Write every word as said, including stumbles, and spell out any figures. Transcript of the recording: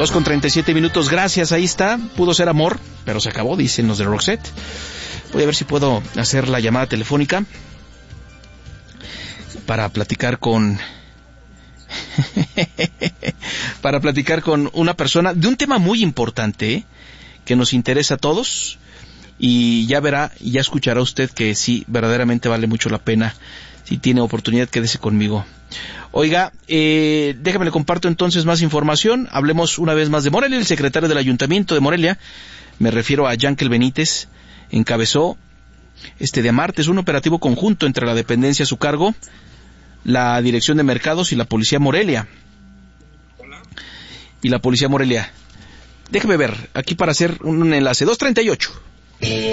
dos con treinta y siete minutos, gracias, ahí está. Pudo ser amor, pero se acabó, dicen los de Roxette. Voy a ver si puedo hacer la llamada telefónica para platicar con... para platicar con una persona de un tema muy importante, ¿eh? Que nos interesa a todos, y ya verá, ya escuchará usted que sí, verdaderamente vale mucho la pena. Si tiene oportunidad, quédese conmigo. Oiga, eh, déjame le comparto entonces más información. Hablemos una vez más de Morelia. El secretario del Ayuntamiento de Morelia, me refiero a Yankel Benítez, encabezó este día martes un operativo conjunto entre la dependencia a su cargo, la Dirección de Mercados y la Policía Morelia. Y la Policía Morelia. Déjeme ver, aquí para hacer un enlace. dos treinta y ocho.